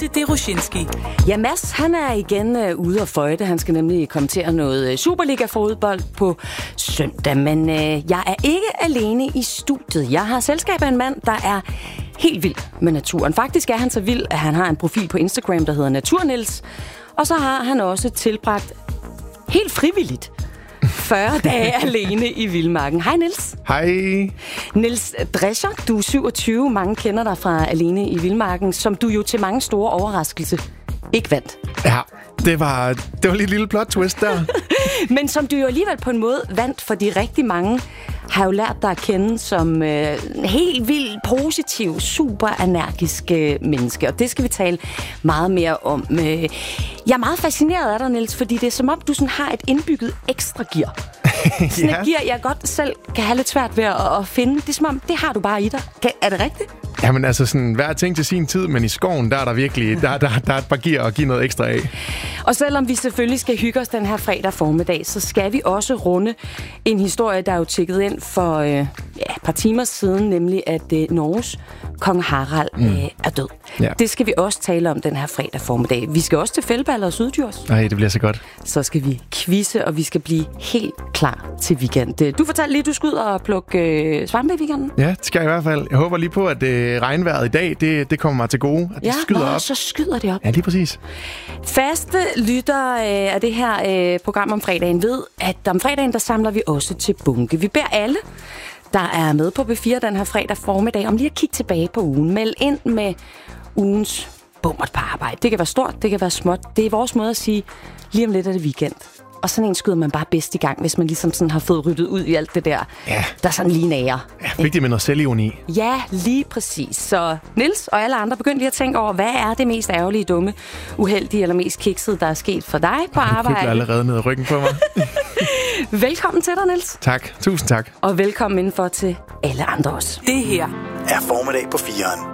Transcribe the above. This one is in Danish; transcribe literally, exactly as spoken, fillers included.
Det er Rusinski. Ja, Mads, han er igen øh, ude og føjte. Han skal nemlig kommentere noget Superliga-fodbold på søndag. Men øh, jeg er ikke alene i studiet. Jeg har selskab af en mand, der er helt vild med naturen. Faktisk er han så vild, at han har en profil på Instagram, der hedder Naturnils. Og så har han også tilbragt helt frivilligt fyrre dage alene i vildmarken. Hej, Niels. Hej. Niels Drescher, du er syvogtyve. Mange kender dig fra Alene i vildmarken, som du jo til mange store overraskelse ikke vandt. Ja, det var, det var lige et lille plot twist der. Men som du jo alligevel på en måde vandt, fordi rigtig mange har jo lært dig at kende som øh, helt vildt positiv, super energisk øh, menneske. Og det skal vi tale meget mere om. Øh, jeg er meget fascineret af dig, Niels, fordi det er som om, du sådan har et indbygget ekstra gear. Sådan Ja. et gear, jeg godt selv kan have lidt svært ved at, at finde. Det er som om, det har du bare i dig. Kan, er det rigtigt? Jamen altså, sådan, hver ting til sin tid, men i skoven, der er der virkelig, der, der, der er et par gear at give noget ekstra af. Og selvom vi selvfølgelig skal hygge os den her fredag formiddag, så skal vi også runde en historie, der er jo tjekket ind for øh, ja, et par timer siden, nemlig at øh, Norges kong Harald øh, er død. Ja. Det skal vi også tale om den her fredag formiddag. Vi skal også til Fældballer og Syddjurs. Nej, det bliver så godt. Så skal vi quizze, og vi skal blive helt klar til weekend. Du fortalte lige, at du skal ud og plukke øh, svampe i weekenden. Ja, det skal jeg i hvert fald. Jeg håber lige på, at øh, regnvejret i dag, det, det kommer mig til gode. At det Ja, skyder nå, op. så skyder det op. Ja, lige præcis. Faste lytter øh, af det her øh, program om fredagen ved, at om fredagen, der samler vi også til bunke. Vi beder alle, der er med på B fire den her fredag formiddag, om lige at kigge tilbage på ugen. Meld ind med ugens bummert på arbejde. Det kan være stort, det kan være småt. Det er vores måde at sige, lige om lidt er det weekend. Og sådan en skyder man bare bedst i gang, hvis man ligesom sådan har fået ryddet ud i alt det der, Ja. der sådan lige nærer. Ja, vigtigt med noget selvironi. Ja, lige præcis. Så Niels og alle andre, begynd lige at tænke over, hvad er det mest ærgerlige, dumme, uheldige eller mest kiksede, der er sket for dig på Du arbejde? krybler allerede ned ad ryggen på mig. Velkommen til dig, Niels. Tak. Tusind tak. Og velkommen indenfor til alle andre også. Det her er formiddag på fireren.